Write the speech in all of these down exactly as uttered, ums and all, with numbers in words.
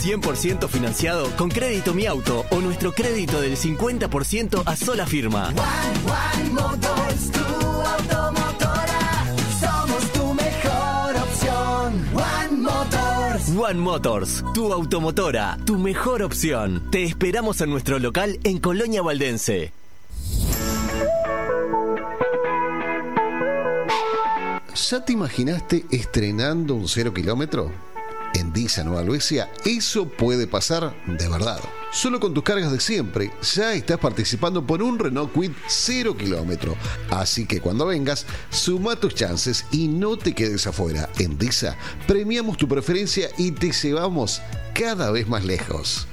cien por ciento financiado con Crédito Mi Auto o nuestro crédito del cincuenta por ciento a sola firma. One, One Motors, tu automotora. Somos tu mejor opción. One Motors. One Motors, tu automotora, tu mejor opción. Te esperamos en nuestro local en Colonia Valdense. ¿Ya te imaginaste estrenando un cero kilómetro? En Disa Nueva Albesia, eso puede pasar de verdad. Solo con tus cargas de siempre, ya estás participando por un Renault Kwid cero kilómetro. Así que cuando vengas, suma tus chances y no te quedes afuera. En Disa, premiamos tu preferencia y te llevamos cada vez más lejos.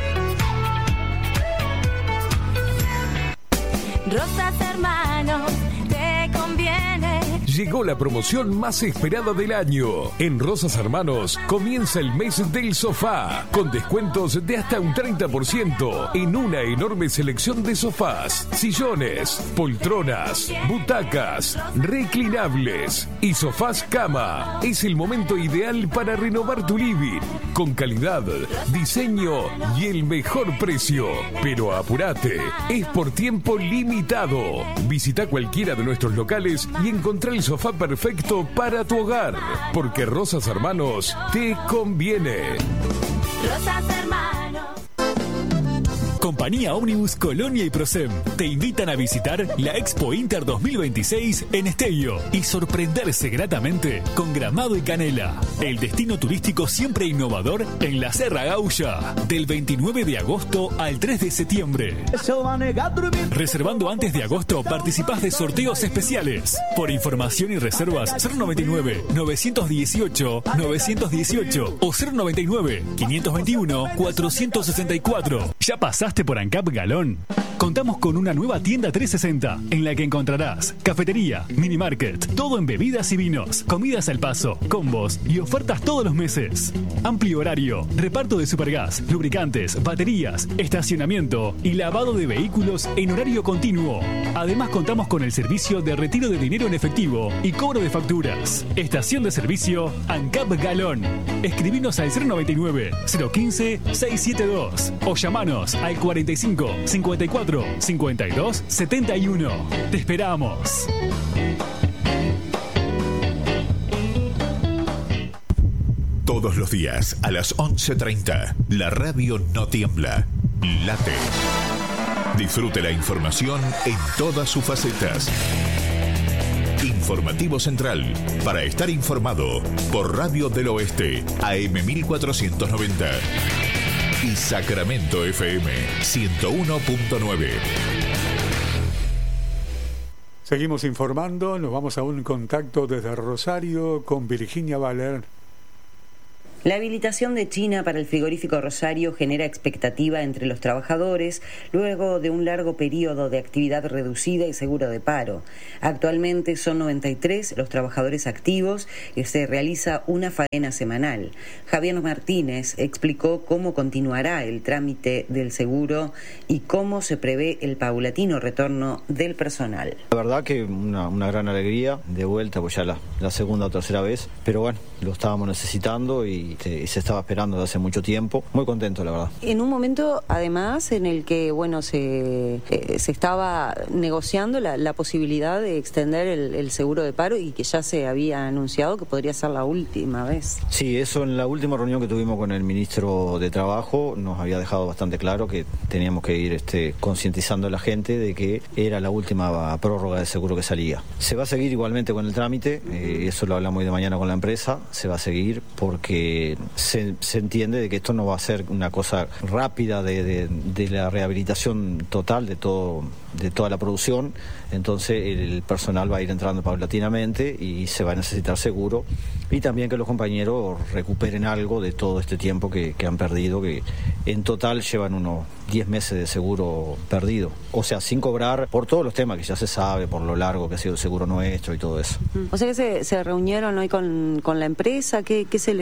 Rosas Hermanos, te conviene. Llegó la promoción más esperada del año. En Rosas Hermanos comienza el mes del sofá, con descuentos de hasta un treinta por ciento en una enorme selección de sofás, sillones, poltronas, butacas, reclinables y sofás cama. Es el momento ideal para renovar tu living, con calidad, diseño y el mejor precio. Pero apurate, es por tiempo limitado. Visita cualquiera de nuestros locales y encontrá el sofá perfecto para tu hogar, porque Rosas Hermanos te conviene. Rosas Hermanos. Compañía Ómnibus Colonia y Prosem te invitan a visitar la Expo Inter dos mil veintiséis en Esteio y sorprenderse gratamente con Gramado y Canela, el destino turístico siempre innovador en la Serra Gaulla, del veintinueve de agosto al tres de septiembre. Reservando antes de agosto participás de sorteos especiales. Por información y reservas cero noventa y nueve, novecientos dieciocho, novecientos dieciocho o cero noventa y nueve, quinientos veintiuno, cuatrocientos sesenta y cuatro. ¿Ya pasaste por ANCAP Galón? Contamos con una nueva tienda trescientos sesenta en la que encontrarás cafetería, mini market, todo en bebidas y vinos, comidas al paso, combos y ofertas todos los meses. Amplio horario, reparto de supergas, lubricantes, baterías, estacionamiento y lavado de vehículos en horario continuo. Además contamos con el servicio de retiro de dinero en efectivo y cobro de facturas. Estación de servicio ANCAP Galón. Escribinos al cero noventa y nueve, cero quince, seiscientos setenta y dos o llamanos al cuarenta y cinco, cincuenta y cuatro, cincuenta y dos, setenta y uno. Te esperamos. Todos los días a las once treinta, la radio no tiembla, late. Disfrute la información en todas sus facetas. Informativo Central, para estar informado, por Radio del Oeste, A M mil cuatrocientos noventa. Y Sacramento F M ciento uno punto nueve. Seguimos informando, nos vamos a un contacto desde Rosario con Virginia Valer. La habilitación de China para el frigorífico Rosario genera expectativa entre los trabajadores luego de un largo periodo de actividad reducida y seguro de paro. Actualmente son noventa y tres los trabajadores activos y se realiza una faena semanal. Javier Martínez explicó cómo continuará el trámite del seguro y cómo se prevé el paulatino retorno del personal. La verdad que una, una gran alegría de vuelta, pues ya la, la segunda o tercera vez, pero bueno, lo estábamos necesitando y y se estaba esperando desde hace mucho tiempo. Muy contento, la verdad. En un momento, además, en el que bueno se, eh, se estaba negociando la, la posibilidad de extender el, el seguro de paro y que ya se había anunciado que podría ser la última vez. Sí, eso en la última reunión que tuvimos con el ministro de Trabajo nos había dejado bastante claro que teníamos que ir este, concientizando a la gente de que era la última prórroga de seguro que salía. Se va a seguir igualmente con el trámite, eh, eso lo hablamos hoy de mañana con la empresa, se va a seguir porque Se, se entiende de que esto no va a ser una cosa rápida de, de, de la rehabilitación total de todo de toda la producción, entonces el personal va a ir entrando paulatinamente y se va a necesitar seguro y también que los compañeros recuperen algo de todo este tiempo que, que han perdido, que en total llevan unos diez meses de seguro perdido, o sea, sin cobrar por todos los temas que ya se sabe, por lo largo que ha sido el seguro nuestro y todo eso. O sea que se, se reunieron hoy con, con la empresa, ¿qué, qué se les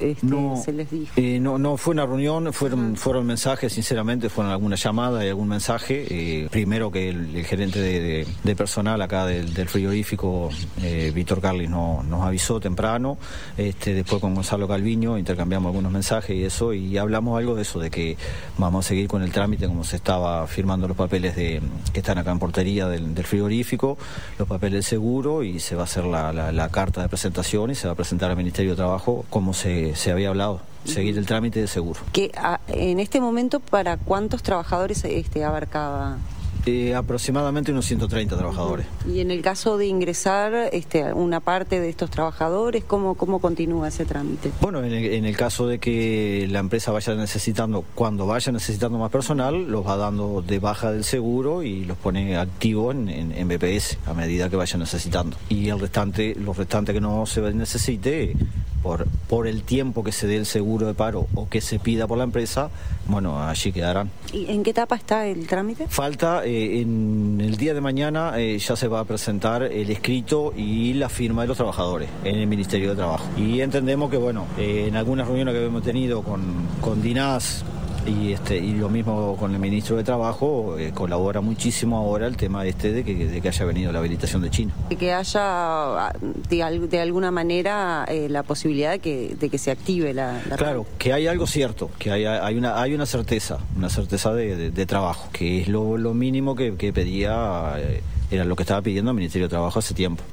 este, no, se les dijo? Eh, no, no fue una reunión, fueron, fueron mensajes, sinceramente, fueron alguna llamada y algún mensaje. Eh, primero que el, el gerente de, de, de personal acá del, del frigorífico, eh, Víctor Carlis, no, nos avisó temprano. Este, después con Gonzalo Calviño intercambiamos algunos mensajes y eso, y hablamos algo de eso, de que vamos a seguir con el trámite como se estaba firmando los papeles de que están acá en portería del, del frigorífico, los papeles del seguro, y se va a hacer la, la, la carta de presentación y se va a presentar al Ministerio de Trabajo como se, se había hablado, seguir el trámite de seguro. Que a, en este momento, ¿para cuántos trabajadores este, abarcaba? Eh, aproximadamente unos ciento treinta trabajadores. Y en el caso de ingresar este, una parte de estos trabajadores, ¿cómo, cómo continúa ese trámite? Bueno, en el, en el caso de que la empresa vaya necesitando, cuando vaya necesitando más personal, los va dando de baja del seguro y los pone activos en, en, en B P S a medida que vaya necesitando. Y el restante, los restantes que no se necesite, por, por el tiempo que se dé el seguro de paro o que se pida por la empresa, bueno, allí quedarán. ¿Y en qué etapa está el trámite? Falta, eh, en el día de mañana eh, ya se va a presentar el escrito y la firma de los trabajadores en el Ministerio de Trabajo. Y entendemos que, bueno, eh, en algunas reuniones que hemos tenido con, con DINAS, Y, este, y lo mismo con el ministro de Trabajo, eh, colabora muchísimo ahora el tema este de que, de que haya venido la habilitación de China. Que haya de, de alguna manera eh, la posibilidad de que, de que se active la, la Claro, que hay algo cierto, que hay, hay, una, hay una certeza, una certeza de, de, de trabajo, que es lo, lo mínimo que, que pedía, eh, era lo que estaba pidiendo el Ministerio de Trabajo hace tiempo.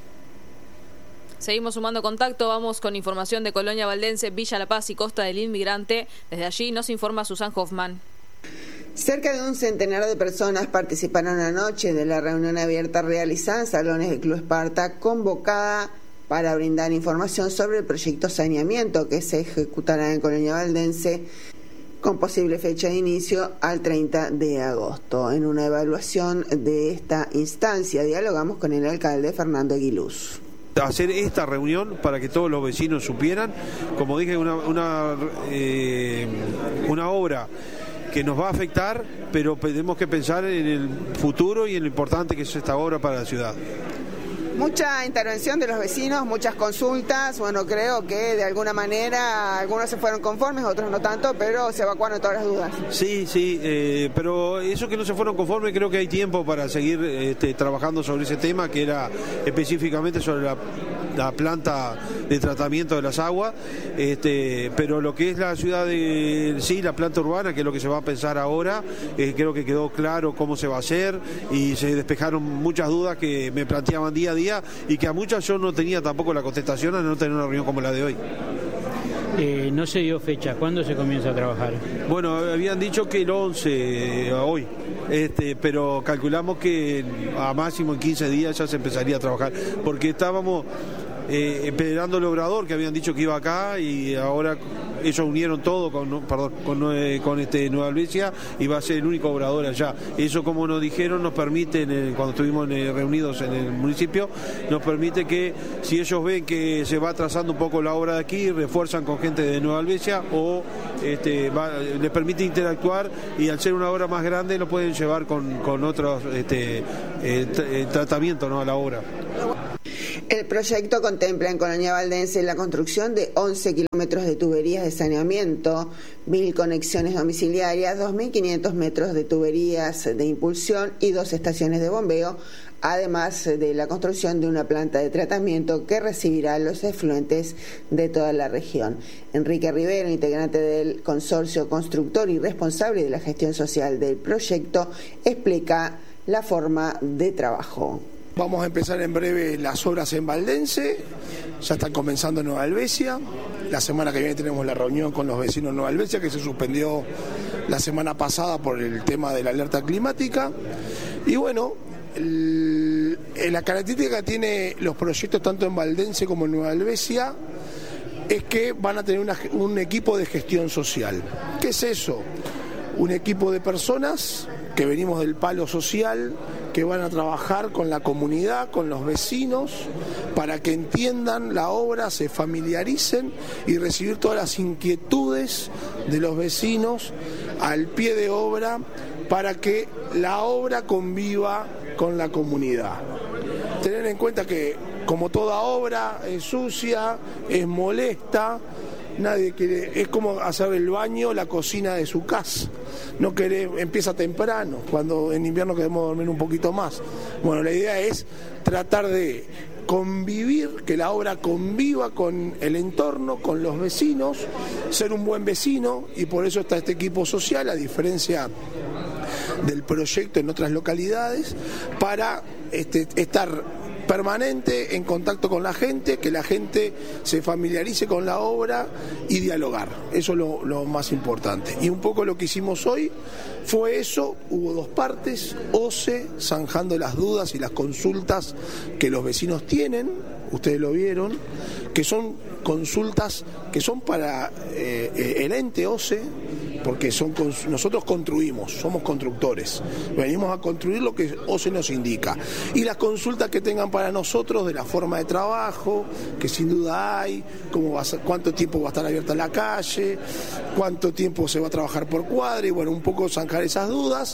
Seguimos sumando contacto, vamos con información de Colonia Valdense, Villa La Paz y Costa del Inmigrante. Desde allí nos informa Susan Hoffman. Cerca de un centenar de personas participaron anoche de la reunión abierta realizada en salones del Club Esparta, convocada para brindar información sobre el proyecto saneamiento que se ejecutará en Colonia Valdense con posible fecha de inicio al treinta de agosto. En una evaluación de esta instancia dialogamos con el alcalde Fernando Aguiluz. Hacer esta reunión para que todos los vecinos supieran, como dije, una, una, eh, una obra que nos va a afectar, pero tenemos que pensar en el futuro y en lo importante que es esta obra para la ciudad. Mucha intervención de los vecinos, muchas consultas. Bueno, creo que de alguna manera algunos se fueron conformes, otros no tanto, pero se evacuaron todas las dudas. Sí, sí, eh, pero eso que no se fueron conformes, creo que hay tiempo para seguir este, trabajando sobre ese tema, que era específicamente sobre la, la planta de tratamiento de las aguas, este, pero lo que es la ciudad de sí, la planta urbana, que es lo que se va a pensar ahora, eh, creo que quedó claro cómo se va a hacer y se despejaron muchas dudas que me planteaban día a día y que a muchas yo no tenía tampoco la contestación a no tener una reunión como la de hoy. Eh, no se dio fecha, ¿cuándo se comienza a trabajar? Bueno, habían dicho que el once, hoy, este, pero calculamos que a máximo en quince días ya se empezaría a trabajar, porque estábamos eh, esperando el obrador que habían dicho que iba acá y ahora ellos unieron todo con, perdón, con, eh, con este Nueva Albesia y va a ser el único obrador allá. Eso, como nos dijeron, nos permite, en el, cuando estuvimos en el, reunidos en el municipio, nos permite que si ellos ven que se va atrasando un poco la obra de aquí, refuerzan con gente de Nueva Albesia o este, va, les permite interactuar y al ser una obra más grande lo pueden llevar con, con otros este, eh, t- tratamientos, ¿no?, a la obra. El proyecto contempla en Colonia Valdense la construcción de once kilómetros de tuberías de saneamiento, mil conexiones domiciliarias, dos mil quinientos metros de tuberías de impulsión y dos estaciones de bombeo, además de la construcción de una planta de tratamiento que recibirá los efluentes de toda la región. Enrique Rivero, integrante del consorcio constructor y responsable de la gestión social del proyecto, explica la forma de trabajo. Vamos a empezar en breve las obras en Valdense, ya están comenzando en Nueva Albesia. La semana que viene tenemos la reunión con los vecinos de Nueva Albesia, que se suspendió la semana pasada por el tema de la alerta climática. Y bueno, el, la característica que tiene los proyectos tanto en Valdense como en Nueva Albesia es que van a tener una, un equipo de gestión social. ¿Qué es eso? Un equipo de personas que venimos del palo social, que van a trabajar con la comunidad, con los vecinos, para que entiendan la obra, se familiaricen y recibir todas las inquietudes de los vecinos al pie de obra para que la obra conviva con la comunidad. Tener en cuenta que, como toda obra, es sucia, es molesta, nadie quiere, es como hacer el baño, la cocina de su casa. No quiere, empieza temprano, cuando en invierno queremos dormir un poquito más. Bueno, la idea es tratar de convivir, que la obra conviva con el entorno, con los vecinos, ser un buen vecino, y por eso está este equipo social, a diferencia del proyecto en otras localidades, para este, estar permanente en contacto con la gente, que la gente se familiarice con la obra y dialogar. Eso es lo, lo más importante. Y un poco lo que hicimos hoy fue eso. Hubo dos partes: O C E, zanjando las dudas y las consultas que los vecinos tienen, ustedes lo vieron, que son consultas que son para eh, el ente O C E, porque son nosotros construimos, somos constructores, venimos a construir lo que O C E nos indica, y las consultas que tengan para nosotros de la forma de trabajo, que sin duda hay, cómo va a ser, cuánto tiempo va a estar abierta la calle, cuánto tiempo se va a trabajar por cuadra, y bueno, un poco zanjar esas dudas,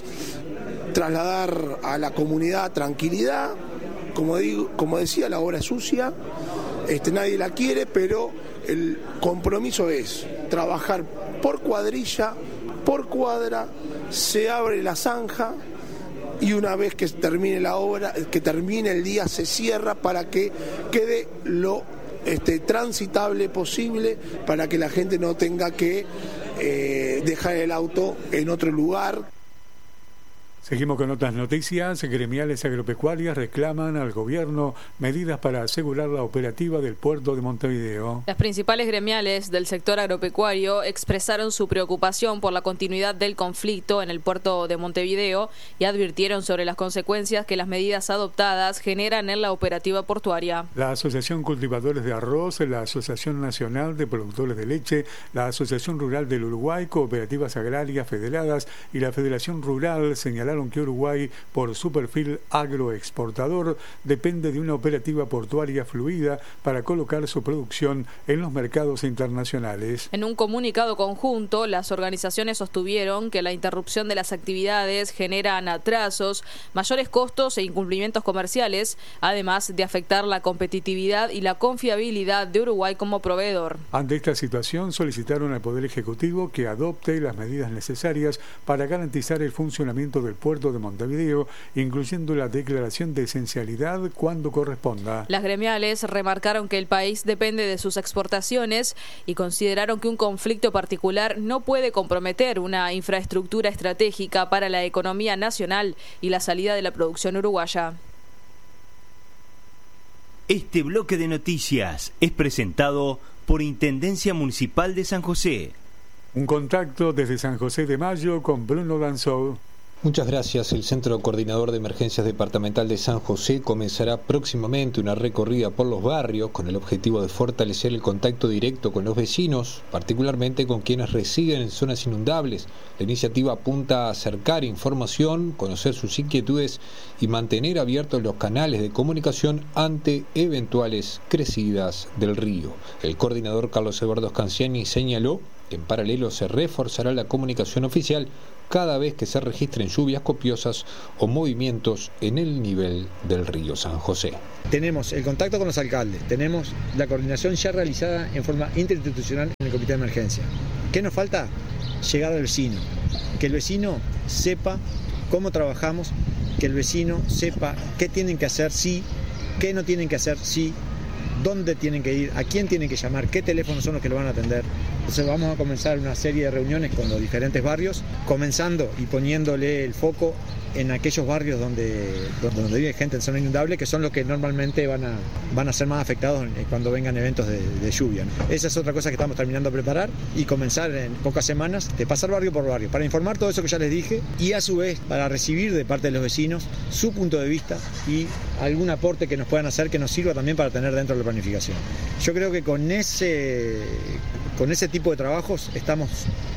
trasladar a la comunidad tranquilidad. Como digo, como decía, la obra es sucia, este, nadie la quiere, pero el compromiso es trabajar por cuadrilla, por cuadra, se abre la zanja y una vez que termine la obra, que termine el día, se cierra para que quede lo este, transitable posible, para que la gente no tenga que eh, dejar el auto en otro lugar. Seguimos con otras noticias. Gremiales agropecuarias reclaman al gobierno medidas para asegurar la operativa del puerto de Montevideo. Las principales gremiales del sector agropecuario expresaron su preocupación por la continuidad del conflicto en el puerto de Montevideo y advirtieron sobre las consecuencias que las medidas adoptadas generan en la operativa portuaria. La Asociación Cultivadores de Arroz, la Asociación Nacional de Productores de Leche, la Asociación Rural del Uruguay, Cooperativas Agrarias Federadas y la Federación Rural señalaron que Uruguay, por su perfil agroexportador, depende de una operativa portuaria fluida para colocar su producción en los mercados internacionales. En un comunicado conjunto, las organizaciones sostuvieron que la interrupción de las actividades generan atrasos, mayores costos e incumplimientos comerciales, además de afectar la competitividad y la confiabilidad de Uruguay como proveedor. Ante esta situación, solicitaron al Poder Ejecutivo que adopte las medidas necesarias para garantizar el funcionamiento del puerto de Montevideo, incluyendo la declaración de esencialidad cuando corresponda. Las gremiales remarcaron que el país depende de sus exportaciones y consideraron que un conflicto particular no puede comprometer una infraestructura estratégica para la economía nacional y la salida de la producción uruguaya. Este bloque de noticias es presentado por Intendencia Municipal de San José. Un contacto desde San José de Mayo con Bruno Danzou. Muchas gracias. El Centro Coordinador de Emergencias Departamental de San José comenzará próximamente una recorrida por los barrios con el objetivo de fortalecer el contacto directo con los vecinos, particularmente con quienes residen en zonas inundables. La iniciativa apunta a acercar información, conocer sus inquietudes y mantener abiertos los canales de comunicación ante eventuales crecidas del río. El coordinador Carlos Eduardo Scanciani señaló que en paralelo se reforzará la comunicación oficial cada vez que se registren lluvias copiosas o movimientos en el nivel del río San José. Tenemos el contacto con los alcaldes, tenemos la coordinación ya realizada en forma interinstitucional en el Comité de Emergencia. ¿Qué nos falta? Llegar al vecino, que el vecino sepa cómo trabajamos, que el vecino sepa qué tienen que hacer sí, qué no tienen que hacer sí, dónde tienen que ir, a quién tienen que llamar, qué teléfonos son los que lo van a atender. Entonces vamos a comenzar una serie de reuniones con los diferentes barrios, comenzando y poniéndole el foco en aquellos barrios donde, donde vive gente en zona inundable, que son los que normalmente van a, van a ser más afectados cuando vengan eventos de, de lluvia, ¿no? Esa es otra cosa que estamos terminando de preparar y comenzar en pocas semanas de pasar barrio por barrio, para informar todo eso que ya les dije y a su vez para recibir de parte de los vecinos su punto de vista y algún aporte que nos puedan hacer que nos sirva también para tener dentro de la planificación. Yo creo que con ese, con ese tipo de trabajos estamos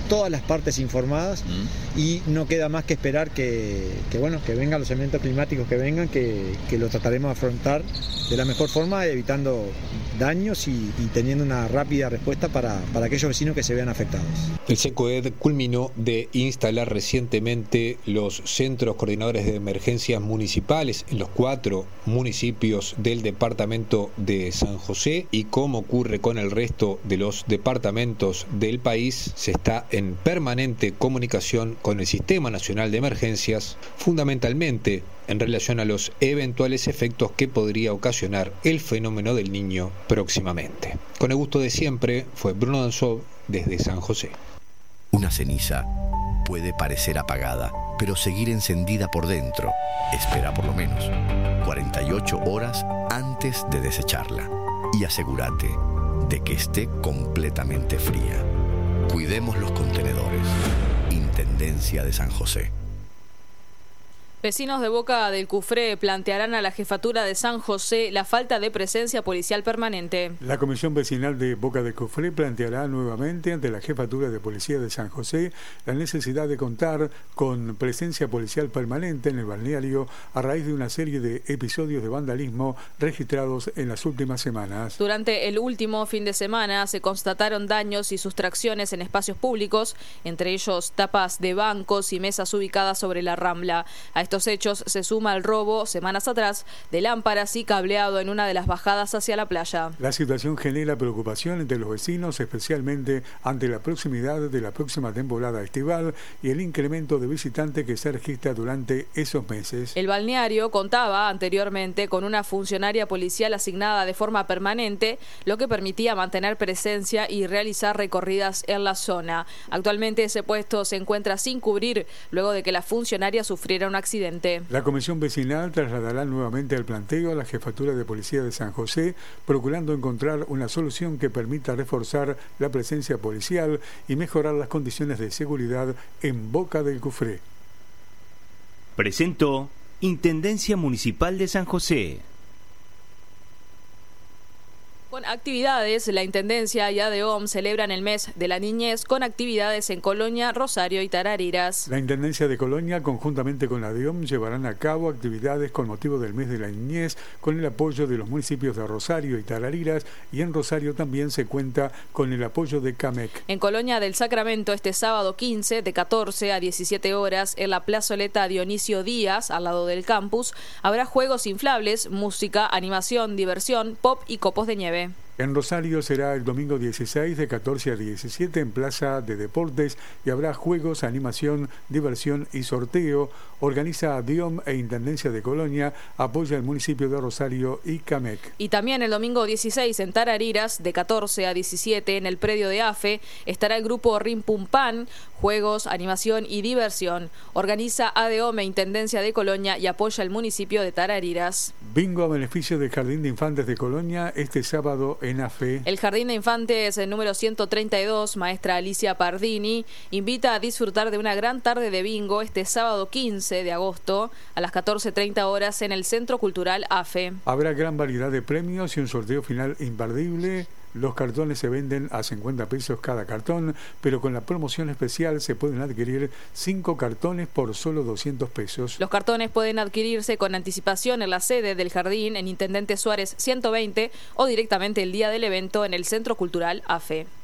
todas las partes informadas mm. y no queda más que esperar que, que, bueno, que vengan los eventos climáticos que vengan, que, que lo trataremos de afrontar de la mejor forma, evitando daños y, y teniendo una rápida respuesta para, para aquellos vecinos que se vean afectados. El SECOED culminó de instalar recientemente los centros coordinadores de emergencias municipales en los cuatro municipios del departamento de San José, y como ocurre con el resto de los departamentos del país, se está en permanente comunicación con el Sistema Nacional de Emergencias, fundamentalmente en relación a los eventuales efectos que podría ocasionar el fenómeno del Niño próximamente. Con el gusto de siempre, fue Bruno Danzov desde San José. Una ceniza puede parecer apagada, pero seguir encendida por dentro. Espera por lo menos cuarenta y ocho horas antes de desecharla y asegúrate de que esté completamente fría. Cuidemos los contenedores. Intendencia de San José. Vecinos de Boca del Cufré plantearán a la jefatura de San José la falta de presencia policial permanente. La Comisión Vecinal de Boca del Cufré planteará nuevamente ante la jefatura de policía de San José la necesidad de contar con presencia policial permanente en el balneario a raíz de una serie de episodios de vandalismo registrados en las últimas semanas. Durante el último fin de semana se constataron daños y sustracciones en espacios públicos, entre ellos tapas de bancos y mesas ubicadas sobre la Rambla. A estos hechos se suma el robo, semanas atrás, de lámparas y cableado en una de las bajadas hacia la playa. La situación genera preocupación entre los vecinos, especialmente ante la proximidad de la próxima temporada estival y el incremento de visitantes que se registra durante esos meses. El balneario contaba anteriormente con una funcionaria policial asignada de forma permanente, lo que permitía mantener presencia y realizar recorridas en la zona. Actualmente ese puesto se encuentra sin cubrir luego de que la funcionaria sufriera un accidente. La Comisión Vecinal trasladará nuevamente el planteo a la Jefatura de Policía de San José, procurando encontrar una solución que permita reforzar la presencia policial y mejorar las condiciones de seguridad en Boca del Cufré. Presentó Intendencia Municipal de San José. Con actividades, la Intendencia y ADEOM celebran el mes de la niñez con actividades en Colonia, Rosario y Tarariras. La Intendencia de Colonia, conjuntamente con la ADEOM, llevarán a cabo actividades con motivo del mes de la niñez con el apoyo de los municipios de Rosario y Tarariras, y en Rosario también se cuenta con el apoyo de CAMEC. En Colonia del Sacramento, este sábado quince, de catorce a diecisiete horas, en la plazoleta Dionisio Díaz, al lado del campus, habrá juegos inflables, música, animación, diversión, pop y copos de nieve. En Rosario será el domingo dieciséis de catorce a diecisiete en Plaza de Deportes y habrá juegos, animación, diversión y sorteo. Organiza ADEOM e Intendencia de Colonia, apoya el municipio de Rosario y CAMEC. Y también el domingo dieciséis en Tarariras, de catorce a diecisiete en el predio de AFE, estará el grupo Rim Pum Pan, juegos, animación y diversión. Organiza ADEOM e Intendencia de Colonia y apoya el municipio de Tarariras. Bingo a beneficio del Jardín de Infantes de Colonia este sábado en AFE. El Jardín de Infantes, el número ciento treinta y dos, maestra Alicia Pardini, invita a disfrutar de una gran tarde de bingo este sábado quince de agosto a las catorce treinta horas en el Centro Cultural AFE. Habrá gran variedad de premios y un sorteo final imperdible. Los cartones se venden a cincuenta pesos cada cartón, pero con la promoción especial se pueden adquirir cinco cartones por solo doscientos pesos. Los cartones pueden adquirirse con anticipación en la sede del Jardín en Intendente Suárez ciento veinte o directamente el día del evento en el Centro Cultural AFE.